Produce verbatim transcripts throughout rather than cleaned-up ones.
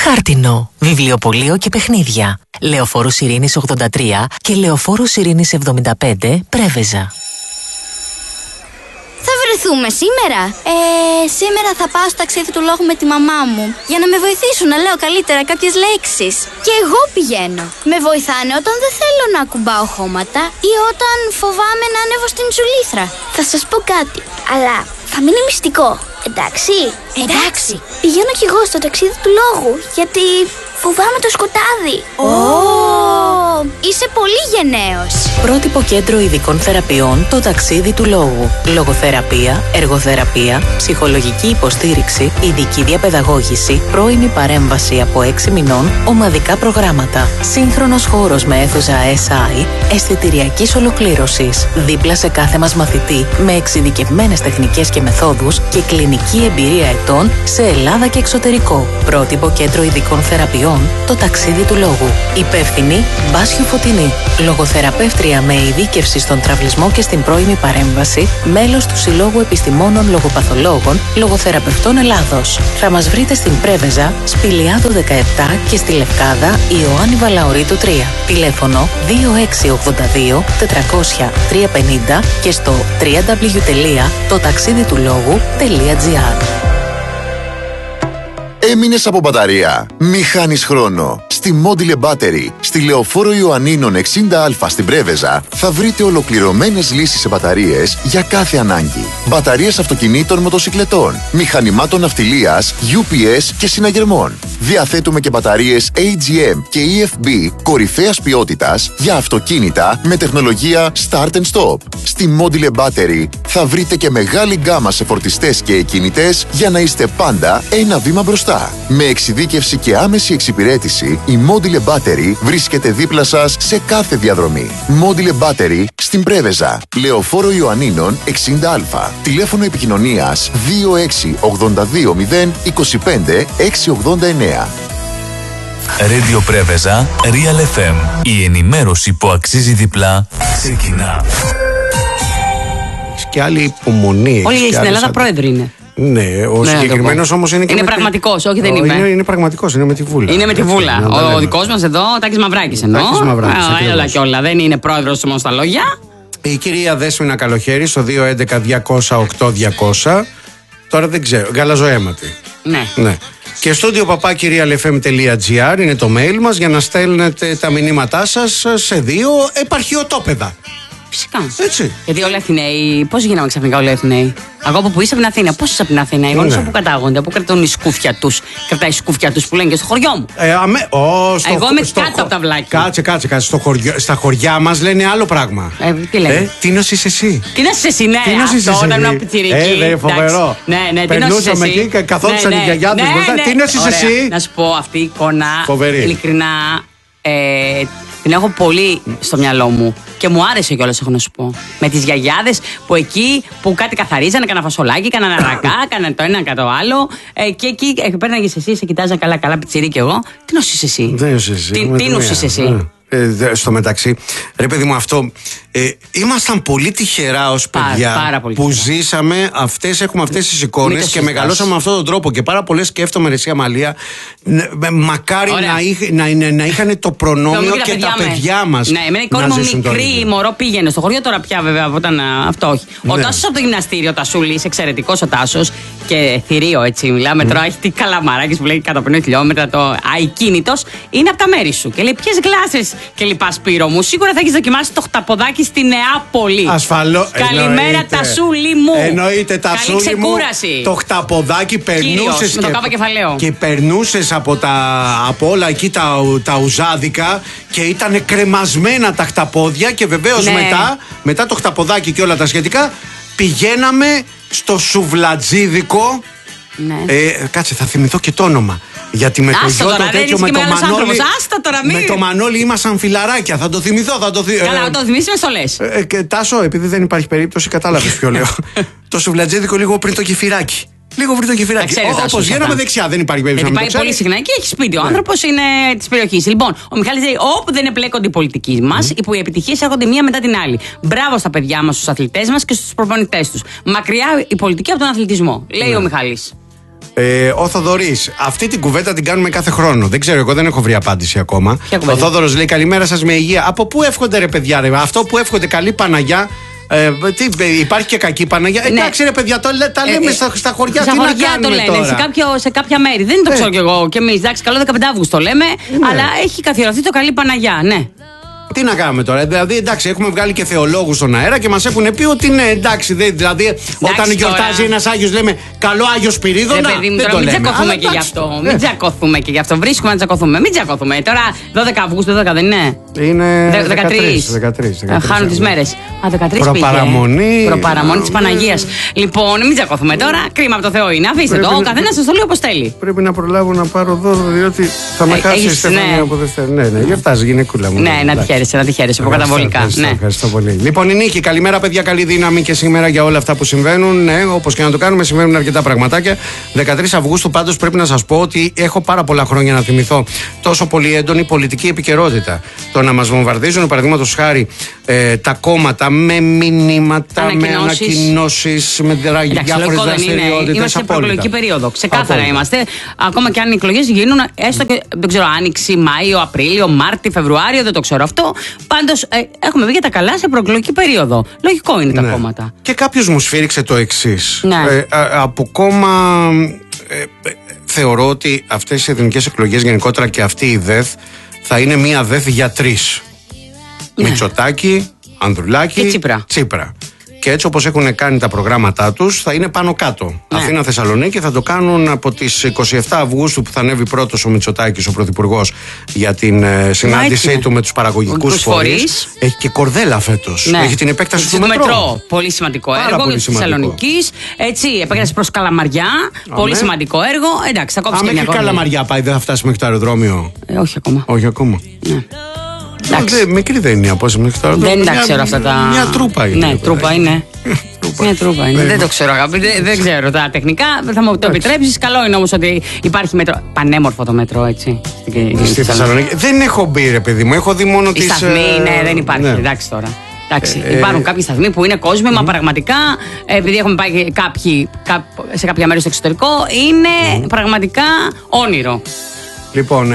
Χάρτινο, βιβλιοπωλείο και παιχνίδια. Λεωφόρος Ειρήνης ογδόντα τρία και Λεωφόρος Ειρήνης εβδομήντα πέντε, Πρέβεζα. Θα βρεθούμε σήμερα. Ε, σήμερα θα πάω στο ταξίδι του λόγου με τη μαμά μου για να με βοηθήσουν να λέω καλύτερα κάποιες λέξεις. Και εγώ πηγαίνω. Με βοηθάνε όταν δεν θέλω να ακουμπάω χώματα ή όταν φοβάμαι να ανέβω στην τζουλήθρα. Θα σας πω κάτι, αλλά θα μείνει μυστικό. Εντάξει. Εντάξει. Πηγαίνω κι εγώ στο ταξίδι του λόγου, γιατί φοβάμαι το σκοτάδι. Ω, oh. Είσαι πολύ γενναίος. Πρότυπο κέντρο ειδικών θεραπείων, το ταξίδι του λόγου. Λογοθεραπεία, εργοθεραπεία, ψυχολογική υποστήριξη, ειδική διαπαιδαγώγηση, πρώιμη παρέμβαση από έξι μηνών, ομαδικά προγράμματα. Σύγχρονος χώρος με αίθουσα ες άι, αισθητηριακής ολοκλήρωσης. Δίπλα σε κάθε μας μαθητή, με εξειδικευμένες τεχνικές και μεθόδους και κλινική εμπειρία ετών σε Ελλάδα και εξωτερικό. Πρότυπο κέντρο ειδικών θεραπείων, το ταξίδι του λόγου. Υπεύθυνη Μπάσιο Φωτεινή. Λογοθεραπεύτρια με ειδίκευση στον τραυλισμό και στην πρώιμη παρέμβαση, μέλος του Συλλόγου Επιστημόνων Λογοπαθολόγων Λογοθεραπευτών Ελλάδος. Θα μας βρείτε στην Πρέβεζα, Σπηλιάδου δεκαεπτά και στη Λευκάδα Ιωάννη Βαλαωρίτου τρία. Τηλέφωνο δύο έξι ογδόντα δύο τετρακόσια τρία πενήντα και στο double-u double-u double-u τελεία το ταξίδι του λόγου τελεία τζι άρ. Έμεινες από μπαταρία? Μη χάνεις χρόνο. Στη Module Battery, στη Λεωφόρο Ιωαννίνων εξήντα α στην Πρέβεζα, θα βρείτε ολοκληρωμένες λύσεις σε μπαταρίες για κάθε ανάγκη. Μπαταρίες αυτοκινήτων, μοτοσικλετών, μηχανημάτων ναυτιλίας, γιου πι ες και συναγερμών. Διαθέτουμε και μπαταρίες έι τζι εμ και ι εφ μπι κορυφαίας ποιότητας για αυτοκίνητα με τεχνολογία Start and Stop. Στη Module Battery θα βρείτε και μεγάλη γκάμα σε φορτιστές και εκκινητές για να είστε πάντα ένα βήμα μπροστά. Με εξειδίκευση και άμεση εξυπηρέτηση, η Module Battery βρίσκεται δίπλα σας σε κάθε διαδρομή. Module Battery στην Πρέβεζα, Λεωφόρο Ιωαννίνων εξήντα α. Τηλέφωνο επικοινωνίας δύο έξι ογδόντα δύο μηδέν είκοσι πέντε έξι ογδόντα εννέα. Radio Πρέβεζα, Real εφ εμ. Η ενημέρωση που αξίζει διπλά ξεκινά. Έχεις και άλλη υπομονή. Όλοι στην Ελλάδα σαν... πρόεδροι είναι. Ναι, ο ναι, συγκεκριμένος όμως είναι και. Είναι πραγματικός, όχι δεν ο, είμαι. Είναι, είναι πραγματικός, είναι με τη Βούλα. Είναι με τη Βούλα. Ο, ο, ο δικός μας εδώ, ο Τάκης Μαυράκης εννοώ. Τάκης Μαυράκης. Έλα και όλα, δεν είναι πρόεδρος μόνο στα λόγια. Η κυρία Δέσποινα Καλοχέρη στο δύο έντεκα διακόσια οκτώ διακόσια. Τώρα δεν ξέρω, γαλαζοαίματη. Ναι. ναι. Και στούντιο παπάκι real f m τελεία τζι άρ είναι το mail μας για να στέλνετε τα μηνύματά σας σε δύο επαρχιωτόπεδα. Φυσικά. Έτσι. Γιατί όλοι οι Αθηναίοι, πώς γίναμε ξαφνικά όλοι οι Αθηναίοι? Εγώ από που είσαι από την Αθήνα, πώς είσαι από την Αθήνα? Οι γονείς από που κατάγονται, από κρατούν οι σκούφια τους. Κρατάει οι σκούφια τους που λένε και στο χωριό μου. Ε, αμέ, ο, στο, Εγώ είμαι στο, κάτω στο, από τα βλάκια. Κάτσε, κάτσε, κάτσε. Στο χωριό, στα χωριά μας λένε άλλο πράγμα. Ε, τι λένε? Ε, Τίνος είσαι εσύ. Τίνος είσαι εσύ, ναι. Τίνος είσαι εσύ. Όταν ήμουν πιτσιρική. Ε, δε, φοβερό. Ναι, ναι, τίνος είσαι εσύ. Εκεί, καθόντουσαν οι γιαγιάδες μπροστά. Τίνος είσαι εσύ. Να σου πω, αυτή η εικόνα, ειλικρινά, την έχω πολύ στο μυαλό μου και μου άρεσε κιόλας, έχω να σου πω. Με τις γιαγιάδες που εκεί που κάτι καθαρίζανε, κάνα φασολάκι, κάνα αρακά, κάνα το ένα κατά το άλλο. Ε, και εκεί ε, παίρναγες εσύ, σε κοιτάζα καλά-καλά, πιτσιρί κι εγώ. Τι νος είσαι εσύ? Δεν είσαι εσύ. Τι νος είσαι εσύ? Ε, στο μεταξύ, ρε παιδί μου, αυτό ε, ήμασταν πολύ τυχερά ως παιδιά πάρα, πάρα πολύ που τυχερά. Ζήσαμε αυτές, έχουμε αυτές τις εικόνες και μεγαλώσαμε με αυτόν τον τρόπο. Και πάρα πολλές σκέφτομαι, Ρεσία Μαλία, μακάρι να, είχ, να, να, να είχαν το προνόμιο και τα παιδιά, παιδιά μας. Ναι, εμένα η κόρη μου μικρή μωρό πήγαινε στο χωριό, τώρα πια βέβαια, όταν αυτό όχι. Ο ναι. Τάσος από το γυμναστήριο, Τασούλης, εξαιρετικός ο Τάσος και θηρίο έτσι. Μιλάμε mm. τώρα, έχει τι καλαμαράκι που λέει κατά πενήντα χιλιόμετρα, το αικίνητος, είναι από τα μέρη σου. Και λέει, ποιες γλάσσες και λοιπά, Σπύρο μου. Σίγουρα θα έχεις δοκιμάσει το χταποδάκι στη Νεάπολη. Ασφαλώς. Καλημέρα, Τασούλη μου. Εννοείται, Τασούλη μου. Καλή ξεκούραση. Το χταποδάκι περνούσες και, το και περνούσες από, τα, από όλα εκεί τα, τα ουζάδικα και ήταν κρεμασμένα τα χταπόδια και βεβαίως ναι. μετά, μετά το χταποδάκι και όλα τα σχετικά πηγαίναμε στο σουβλατζίδικο. Ναι. Ε, κάτσε, θα θυμηθώ και το όνομα. Γιατί με Άστα το γιο το τέτοιο, με το Μανώλη. Με το Μανώλη ήμασταν φιλαράκια. Θα το θυμηθώ, θα το θυμηθώ. Καλά, θα το θυμίσει με στολές. Ε, ε, Τάσο, επειδή δεν υπάρχει περίπτωση, κατάλαβες ποιο λέω. Το σουβλατζίδικο λίγο πριν το κεφυράκι. Λίγο πριν το κεφυράκι. Όπως γίναμε δεξιά, δεν υπάρχει περίπτωση. Γιατί πάει πολύ συχνά και έχει σπίτι. Ο άνθρωπος είναι της περιοχής. Λοιπόν, ο Μιχάλης λέει: όπου δεν εμπλέκονται οι πολιτικοί μας, που οι επιτυχίες έρχονται μία μετά την άλλη. Μπράβο στα παιδιά μας, στους αθλητές μας και στους προπονητές τους. Μακριά η πολιτική από τον αθλητισμό, λέει ο Μιχάλης. Ε, ο Θοδωρής, αυτή την κουβέντα την κάνουμε κάθε χρόνο. Δεν ξέρω, εγώ δεν έχω βρει απάντηση ακόμα. Ο Θόδωρος λέει: καλημέρα σας με υγεία. Από πού εύχονται ρε παιδιά, ρε? Αυτό που εύχονται καλή Παναγιά. Ε, τι, υπάρχει και κακή Παναγιά. Ναι. Εντάξει ρε παιδιά, το, τα λέμε ε, στα, στα χωριά. Στα τι χωριά να το λένε, τώρα. Σε, κάποιο, σε κάποια μέρη. Δεν το ε. ξέρω κι εγώ κι εμείς. Εντάξει, καλό δεκαπέντε Αυγούστου το λέμε, ναι. Αλλά έχει καθιερωθεί το καλή Παναγιά, ναι. Τι να κάνουμε τώρα, δηλαδή εντάξει, έχουμε βγάλει και θεολόγους στον αέρα και μας έχουν πει ότι ναι, εντάξει, δε, δηλαδή εντάξει, όταν γιορτάζει ένας Άγιος λέμε καλό Άγιο Σπυρίδωνα. Δεν, παιδί, δεν τώρα, το μην λέμε. Τσακωθούμε και γι' αυτό. Μην τσακωθούμε και γι' αυτό. Βρίσκουμε να τσακωθούμε. Μην τσακωθούμε. Τώρα δώδεκα Αυγούστου, δώδεκα δεν είναι. Είναι δεκατρείς. Χάνω τις μέρες. Α, δεκατρείς πήγε. Προπαραμονή. Προπαραμονή της Παναγίας. Λοιπόν, μην τσακωθούμε τώρα. Κρίμα από το Θεό είναι. Αφήστε το. Ο καθένας σας το λέει όπως θέλει. Πρέπει να προλάβω να πάρω δώρο, διότι θα με χάσει η Στεφανία από Δευτέρα. Ναι, ναι, γιορτάζει γυναικούλα μου. Ναι, να τη χαίρεσαι, να τη χαίρεσαι προκαταβολικά. Ευχαριστώ πολύ. Λοιπόν, η Νίκη, καλημέρα παιδιά, καλή δύναμη και σήμερα για όλα αυτά που συμβαίνουν. Ναι, όπως και να το κάνουμε, συμβαίνουν αρκετά πραγματάκια. δεκατρείς Αυγούστου πάντως πρέπει να σας πω ότι έχω πάρα πολλά χρόνια να θυμηθώ τόσο πολύ έντονη πολιτική επικαιρότητα. Το να μας βομβαρδίζουν, παραδείγματος χάρη, ε, τα κόμματα με μηνύματα, με ανακοινώσεις, με διάφορες δραστηριότητες. Είμαστε σε προεκλογική περίοδο. Ξεκάθαρα είμαστε. Ακόμα και αν οι εκλογές γίνουν, έστω και δεν ξέρω, Άνοιξη, Μάιο, Απρίλιο, Μάρτι, Φεβρουάριο, δεν το ξέρω αυτό. Πάντως ε, έχουμε βγει για τα καλά σε προεκλογική περίοδο. Λογικό είναι, ναι, τα κόμματα. Και κάποιος μου σφύριξε το εξής. Ναι. Ε, α, από κόμμα. Ε, ε, θεωρώ ότι αυτές οι εθνικές εκλογές γενικότερα και αυτή η ΔΕΘ θα είναι μία ΔΕΘ για τρεις. Ναι. Μητσοτάκη, Ανδρουλάκη, Τσίπρα. Τσίπρα. Και έτσι όπως έχουν κάνει τα προγράμματά τους θα είναι πάνω κάτω. Ναι. Αθήνα, Θεσσαλονίκη θα το κάνουν από τις είκοσι επτά Αυγούστου που θα ανέβει πρώτος ο Μητσοτάκης, ο Πρωθυπουργός, για την ε, συνάντησή του με τους παραγωγικούς φορείς. Έχει και κορδέλα φέτος. Ναι. Έχει την επέκταση του, του μετρό. μετρό. Πολύ σημαντικό Πάρα έργο της Θεσσαλονίκης. Έτσι, επέκταση προς Καλαμαριά. Α, πολύ ναι. σημαντικό έργο. Εντάξει, θα κόψει και μια κόρδελα. Καλαμαριά πάει, δεν θα φτάσει μέχρι το αεροδρόμιο. Ε, όχι ακόμα. Όχι ακόμα. Ναι. Δε, μικρή δεν είναι η απόσταση μέχρι τώρα. Δεν τα ξέρω αυτά τα. Μια τρούπα είναι. Ναι, τρούπα είναι. Μια τρούπα είναι. Δεν το ξέρω, αγαπητέ. Δεν ξέρω τα τεχνικά. Θα μου το επιτρέψει. Καλό είναι όμως ότι υπάρχει μέτρο. Πανέμορφο το μέτρο, έτσι. Στη Θεσσαλονίκη. Δεν έχω μπει, ρε παιδί μου. Έχω δει μόνο τη. Σταθμή, ναι, δεν υπάρχει. Εντάξει τώρα. Εντάξει, ε, υπάρχουν ε, κάποιοι σταθμοί που είναι κόσμημα, mm. πραγματικά, επειδή έχουμε πάει κάποιοι, σε κάποια μέρη στο εξωτερικό, είναι mm. πραγματικά όνειρο. Λοιπόν,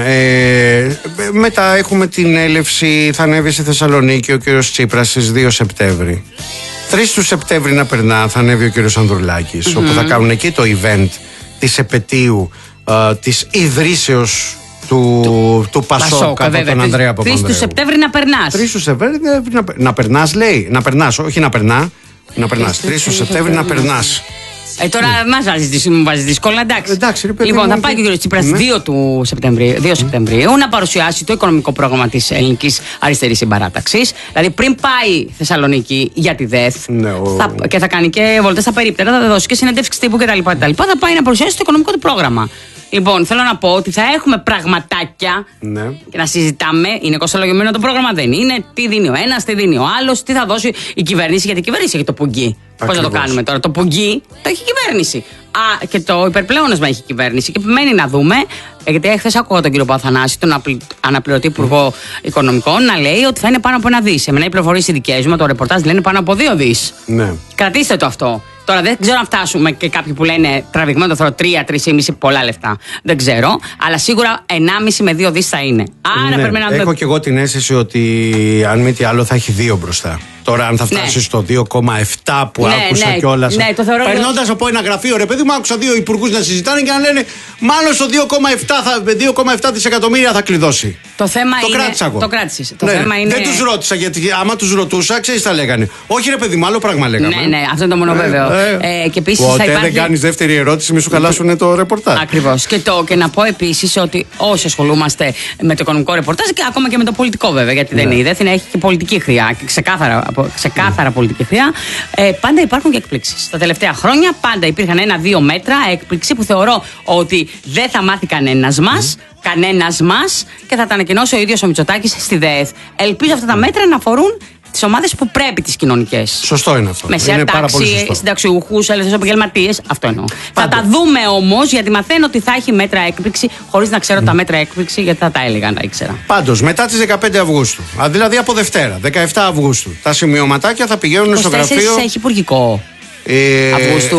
ε, μετά έχουμε την έλευση, θα ανέβει στη Θεσσαλονίκη ο κύριος Τσίπρας στις δύο Σεπτέμβρη. τρεις του Σεπτέμβρη να περνά θα ανέβει ο κύριος Ανδρουλάκης, mm-hmm. όπου θα κάνουν εκεί το event της επετείου ε, της ιδρύσεως του, του, του Πασόκ από τον Ανδρέα Παπανδρέου. τρεις του Σεπτέμβρη να περνάς. τρεις του Σεπτέμβρη να, να περνάς, λέει. Να περνάς, όχι να περνά. Να περνάς. τρεις του Σεπτέμβρη να περνάς. Ε, τώρα mm. μας βάζει, μου βάζει δύσκολα, εντάξει. εντάξει ρε, παιδί, λοιπόν, θα πάει και ο κ. Τσίπρας ναι. δύο Σεπτεμβρίου, δύο Σεπτεμβρίου mm. να παρουσιάσει το οικονομικό πρόγραμμα της Ελληνικής Αριστερής Συμπαράταξης. Δηλαδή, πριν πάει Θεσσαλονίκη για τη ΔΕΘ ναι, ο... θα, και θα κάνει και βολτές στα περίπτερα, θα δώσει και συνέντευξη τύπου κτλ. Θα πάει να παρουσιάσει το οικονομικό του πρόγραμμα. Λοιπόν, θέλω να πω ότι θα έχουμε πραγματάκια ναι. και να συζητάμε. Είναι κοστολογημένο το πρόγραμμα, δεν είναι. Τι δίνει ο ένας, τι δίνει ο άλλος, τι θα δώσει η κυβέρνηση, γιατί η κυβέρνηση έχει το πουγγί. Πώς να το κάνουμε τώρα, το πουγγί το έχει η κυβέρνηση. Α, και το υπερπλεόνασμα έχει η κυβέρνηση. Και επιμένει να δούμε, γιατί χθες άκουγα τον κύριο Παθανάση, τον αναπληρωτή υπουργό mm. οικονομικών, να λέει ότι θα είναι πάνω από ένα δις. Εμένα οι πληροφορίες οι δικές μου, το ρεπορτάζ λένε πάνω από δύο δις. Ναι. Κρατήστε το αυτό. Τώρα δεν ξέρω αν φτάσουμε και κάποιοι που λένε τραβηγμένο το θωρώ τρία, τρία κόμμα πέντε πολλά λεφτά. Δεν ξέρω. Αλλά σίγουρα ενάμιση με δύο δις θα είναι. Άρα ναι, πρέπει να. Έχω και εγώ την αίσθηση ότι αν μη τι άλλο θα έχει δύο μπροστά. Τώρα, αν θα φτάσει ναι. στο δύο κόμμα επτά που ναι, άκουσα ναι, κιόλας. Ναι, περνώντας από ένα γραφείο, ρε παιδί μου, άκουσα δύο υπουργούς να συζητάνε και να λένε μάλλον στο δύο κόμμα επτά δισεκατομμύρια θα κλειδώσει. Το θέμα το είναι. Κράτησα εγώ. Το κράτησες. Το ναι, θέμα είναι. Δεν τους ρώτησα, γιατί άμα τους ρωτούσα, ξέρεις τι θα λέγανε. Όχι, ρε παιδί μου, άλλο πράγμα λέγαμε. Ναι, ναι, αυτό είναι το μόνο βέβαιο. Ε, ε, και επίσης. Ποτέ υπάρχει... δεν κάνεις δεύτερη ερώτηση, μη σου χαλάσουν το ρεπορτάζ. Ακριβώς. Και, και να πω επίσης ότι όσοι ασχολούμαστε με το οικονομικό ρεπορτάζ και ακόμα και με το πολιτικό βέβαια, γιατί δεν είναι. Δεν έχει και πολιτική χρειά. Ξεκάθαρα. Ξεκάθαρα mm. πολιτική χρειά, ε, πάντα υπάρχουν και εκπλήξεις. Τα τελευταία χρόνια πάντα υπήρχαν ένα-δύο μέτρα έκπληξη που θεωρώ ότι δεν θα μάθει κανένας μας, mm. κανένας μας και θα τα ανακοινώσει ο ίδιος ο Μητσοτάκης στη ΔΕΘ. Ελπίζω αυτά τα μέτρα να αφορούν τις ομάδες που πρέπει, τις κοινωνικές. Σωστό είναι αυτό. Μεσαία τάξη, συνταξιούχους, ελεύθερους επαγγελματίες. Αυτό εννοώ. Θα τα δούμε όμως, γιατί μαθαίνω ότι θα έχει μέτρα έκπληξη, χωρίς να ξέρω mm. τα μέτρα έκπληξη, γιατί θα τα έλεγα να ήξερα. Πάντως, μετά τις δεκαπέντε Αυγούστου, δηλαδή από Δευτέρα, δεκαεπτά Αυγούστου, τα σημειωματάκια θα πηγαίνουν στο γραφείο. είκοσι τέσσερα έχει υπουργικό. Ε, Αυγούστου.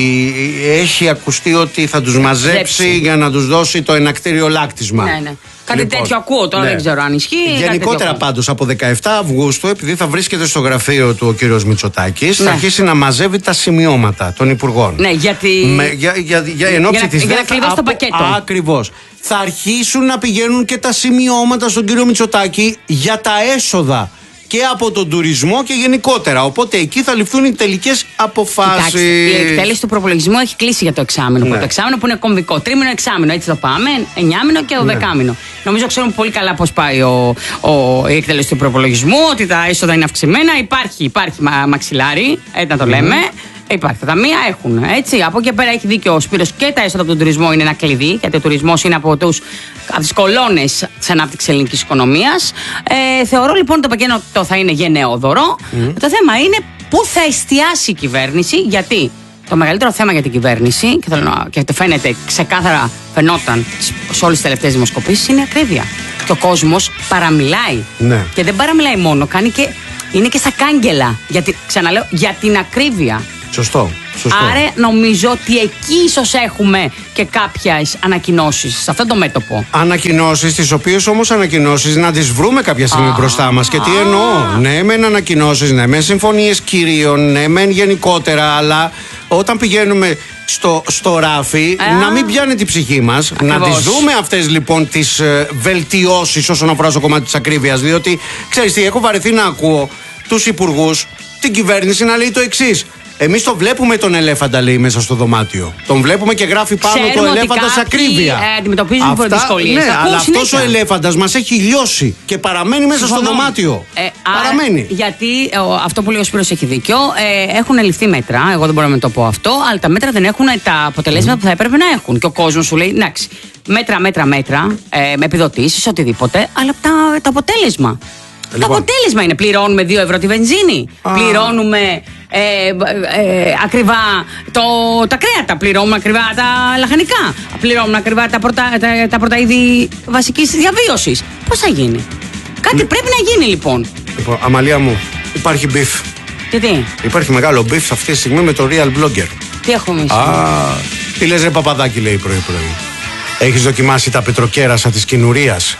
ε, έχει ακουστεί ότι θα τους μαζέψει Ζέψει. για να τους δώσει το ενακτήριο λάκτισμα. Ναι, ναι. Κάτι Λοιπόν, τέτοιο ακούω τώρα, ναι. δεν ξέρω αν ισχύει. Γενικότερα πάντως από δεκαεφτά Αυγούστου, επειδή θα βρίσκεται στο γραφείο του ο κύριος Μητσοτάκης, Ναι. θα αρχίσει να μαζεύει τα σημειώματα των υπουργών. Ναι, γιατί. Με, για, για, για, εν ώψη για να- της για να ΔΕΘ, κλειδώσει το από- πακέτο. Ακριβώς. Θα αρχίσουν να πηγαίνουν και τα σημειώματα στον κύριο Μητσοτάκη για τα έσοδα και από τον τουρισμό και γενικότερα. Οπότε εκεί θα ληφθούν οι τελικές αποφάσεις. Κοιτάξτε, η εκτέλεση του προπολογισμού έχει κλείσει για το εξάμηνο. Ναι. Το εξάμηνο που είναι κομβικό. Τρίμηνο, εξάμηνο. Έτσι το πάμε. Εννιάμηνο και δωδεκάμηνο. Νομίζω ξέρουμε πολύ καλά πώς πάει ο, ο, η εκτέλεση του προπολογισμού. Ότι τα έσοδα είναι αυξημένα. Υπάρχει, υπάρχει μα, μαξιλάρι. Έτσι να το λέμε. Υπάρχει. Τα ταμεία έχουν. Έτσι. Από εκεί πέρα έχει δίκιο ο Σπύρος και τα έσοδα από τον τουρισμό είναι ένα κλειδί. Γιατί ο τουρισμός είναι από, τους, από τις κολόνες της ανάπτυξης ελληνικής οικονομίας. Ε, θεωρώ λοιπόν ότι το πακέτο θα είναι γενναιόδωρο. Το θέμα είναι πού θα εστιάσει η κυβέρνηση. Γιατί το μεγαλύτερο θέμα για την κυβέρνηση, και, θέλω να, και το φαίνεται ξεκάθαρα, φαινόταν σε όλες τις τελευταίες δημοσκοπήσεις, είναι η ακρίβεια. Και ο κόσμος παραμιλάει. Ναι. Και δεν παραμιλάει μόνο, κάνει και, είναι και στα κάγκελα. Γιατί, ξαναλέω, για την ακρίβεια. Σωστό. Σωστό. Άρα νομίζω ότι εκεί ίσως έχουμε και κάποιες ανακοινώσεις σε αυτό το μέτωπο. Ανακοινώσεις, τις οποίες όμως ανακοινώσεις να τις βρούμε κάποια στιγμή μπροστά μας. Και τι εννοώ. Ναι, μεν ανακοινώσεις, ναι, μεν συμφωνίες κυρίων, ναι, μεν γενικότερα, αλλά όταν πηγαίνουμε στο, στο ράφι, Α. να μην πιάνει την ψυχή μας. Να Ακριβώς. τις δούμε αυτές λοιπόν τις ε, βελτιώσεις όσον αφορά στο κομμάτι της ακρίβειας. Διότι, ξέρεις τι, έχω βαρεθεί να ακούω τους υπουργούς, την κυβέρνηση να λέει το εξής. Εμείς τον βλέπουμε τον ελέφαντα, λέει, μέσα στο δωμάτιο. Τον βλέπουμε και γράφει πάνω Ξέρουμε το ότι ελέφαντα σε κάποιοι, ακρίβεια. ε, αντιμετωπίζουν Αυτά- δυσκολίες. Ναι, Τα ακούω αλλά αυτός ο συνέχεια. ελέφαντας μας έχει λιώσει και παραμένει μέσα στο Συμφωνώ. δωμάτιο. Ε, άρα, παραμένει. γιατί ε, ο, αυτό που λέει ο Σπύρος έχει δίκιο. Ε, έχουν ληφθεί μέτρα. Εγώ δεν μπορώ να το πω αυτό. Αλλά τα μέτρα δεν έχουν τα αποτελέσματα που θα έπρεπε να έχουν. Και ο κόσμος σου λέει, εντάξει, μέτρα, μέτρα, μέτρα, ε, με επιδοτήσεις, οτιδήποτε. Αλλά τα, το αποτέλεσμα. Λοιπόν. Το αποτέλεσμα είναι πληρώνουμε δύο ευρώ τη βενζίνη. Α. Πληρώνουμε ε, ε, ακριβά το, τα κρέατα. Πληρώνουμε ακριβά τα λαχανικά. Πληρώνουμε ακριβά τα πρώτα, τα, τα πρώτα είδη βασικής διαβίωσης. Πώς θα γίνει? Κάτι πρέπει να γίνει λοιπόν. Λοιπόν, Αμαλία μου, υπάρχει μπιφ. Γιατί, Υπάρχει μεγάλο μπιφ αυτή τη στιγμή με το Real Blogger. τι έχουμε εμείς? Α, τι λες ρε Παπαδάκη, λέει πρωί-πρωί. Έχεις δοκιμάσει τα πετροκέρασα της Κινουρίας?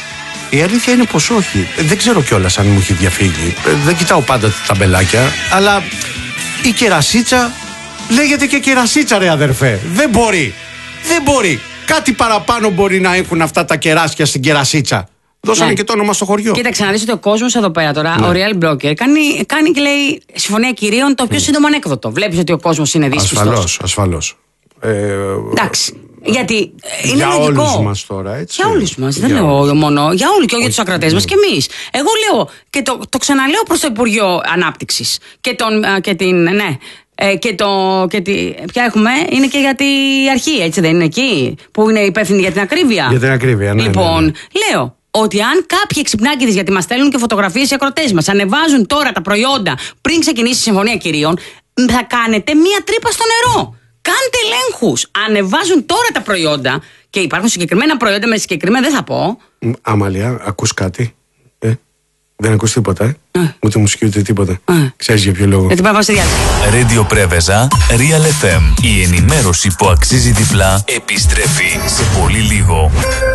Η αλήθεια είναι πως όχι. Δεν ξέρω κιόλας αν μου έχει διαφύγει. Ε, Δεν κοιτάω πάντα τα ταμπελάκια. Αλλά η κερασίτσα λέγεται και κερασίτσα, ρε αδερφέ. Δεν μπορεί. Δεν μπορεί. Κάτι παραπάνω μπορεί να έχουν αυτά τα κεράσια στην κερασίτσα. Δώσανε Ναι. και το όνομα στο χωριό. Κοίταξε να δεις ότι ο κόσμος εδώ πέρα τώρα, Ναι. ο Real Broker, κάνει, κάνει και λέει συμφωνία κυρίων το πιο σύντομο ανέκδοτο. Βλέπεις ότι ο κόσμος είναι δύσπιστος. Ασφαλώς, ασφαλώς. Ε, Εντάξει. Γιατί ε, είναι για λογικό. όλους μας τώρα, έτσι. Για όλους μας. Δεν Για λέω όλους. μόνο. Για όλους και για τους ακρατές μας και εμείς. Εγώ λέω και το, το ξαναλέω προς το Υπουργείο Ανάπτυξης. Και, τον, α, και την. Ναι. Ε, και το. Και τη, ποια έχουμε, είναι και για την αρχή, έτσι δεν είναι εκεί, που είναι υπεύθυνη για την ακρίβεια. Για την ακρίβεια, ναι. Λοιπόν, ναι, ναι. λέω ότι αν κάποιοι ξυπνάκηδες, γιατί μας στέλνουν και φωτογραφίες οι ακροτές μας, ανεβάζουν τώρα τα προϊόντα πριν ξεκινήσει η Συμφωνία Κυρίων, θα κάνετε μία τρύπα στο νερό. Κάντε ελέγχους. Ανεβάζουν τώρα τα προϊόντα και υπάρχουν συγκεκριμένα προϊόντα με συγκεκριμένα, δεν θα πω. Μ, Αμαλία, ακούς κάτι? Ε? Δεν ακούς τίποτα, ε? Ε. Ούτε μουσική ούτε τίποτα. Ε. Ξέρεις για ποιο λόγο? Γιατί πάμε στη διάθεση. Radio Πρέβεζα, Real εφ εμ. Η ενημέρωση που αξίζει διπλά επιστρέφει σε πολύ λίγο.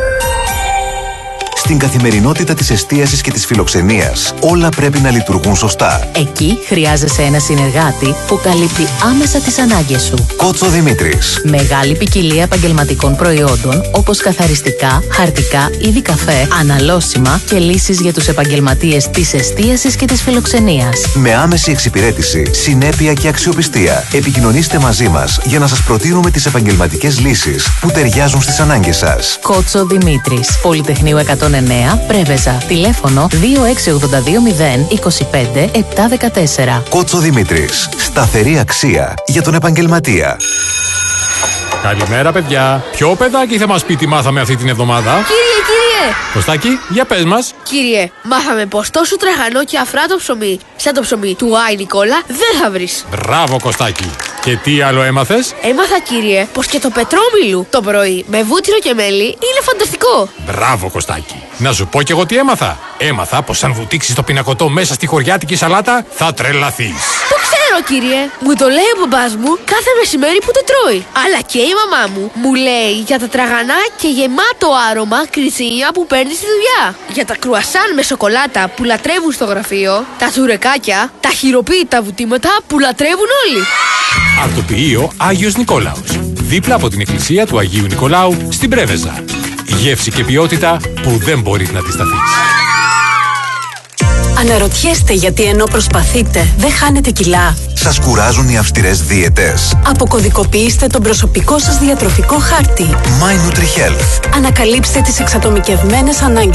Στην καθημερινότητα της εστίασης και της φιλοξενίας, όλα πρέπει να λειτουργούν σωστά. Εκεί χρειάζεσαι ένα συνεργάτη που καλύπτει άμεσα τις ανάγκες σου. Κότσο Δημήτρης. Μεγάλη ποικιλία επαγγελματικών προϊόντων όπως καθαριστικά, χαρτικά, είδη καφέ, αναλώσιμα και λύσεις για τους επαγγελματίες της εστίασης και της φιλοξενίας. Με άμεση εξυπηρέτηση, συνέπεια και αξιοπιστία. Επικοινωνήστε μαζί μας για να σας προτείνουμε τις επαγγελματικές λύσεις που ταιριάζουν στις ανάγκες σας. Κότσο Δημήτρης, Πολυτεχνείου εκατόν εννέα, Πρέβεζα. Τηλέφωνο δύο έξι ογδόντα δύο μηδέν είκοσι πέντε επτακόσια δεκατέσσερα. Κότσο Δημήτρης. Σταθερή αξία για τον επαγγελματία. Καλημέρα, παιδιά. Ποιο παιδάκι θα μας πει τι μάθαμε αυτή την εβδομάδα? Κύριε, κύριε! Κωστάκι, για πες μας. Κύριε, μάθαμε πως τόσο τραγανό και αφρά το ψωμί, σαν το ψωμί του Άι Νικόλα, δεν θα βρεις. Μπράβο, Κωστάκι. Και τι άλλο έμαθες? Έμαθα, κύριε, πως και το πετρόμιλου το πρωί με βούτυρο και μέλι είναι φανταστικό. Μπράβο, Κωστάκι. Να σου πω κι εγώ τι έμαθα. Έμαθα πως αν βουτήξεις το πινακωτό μέσα στη χωριάτικη σαλάτα θα τρελαθείς. Το ξέρω, ξέρω, κύριε. Μου το λέει ο μπαμπάς μου κάθε μεσημέρι που το τρώει. Αλλά και η μαμά μου μου λέει για τα τραγανά και γεμάτο άρωμα κρυτσίνια που παίρνει στη δουλειά. Για τα κρουασάν με σοκολάτα που λατρεύουν στο γραφείο. Τα τσουρεκάκια, τα χειροποίητα βουτήματα που λατρεύουν όλοι. Αρτοποιείο Άγιος Νικόλαος. Δίπλα από την εκκλησία του Αγίου Νικολάου στην Πρέβεζα. Γεύση και ποιότητα που δεν μπορείς να αντισταθείς. Αναρωτιέστε γιατί ενώ προσπαθείτε δεν χάνετε κιλά. Σας κουράζουν οι αυστηρές δίαιτες. Αποκωδικοποιήστε τον προσωπικό σας διατροφικό χάρτη. My NutriHealth. Ανακαλύψτε τις εξατομικευμένες ανάγκες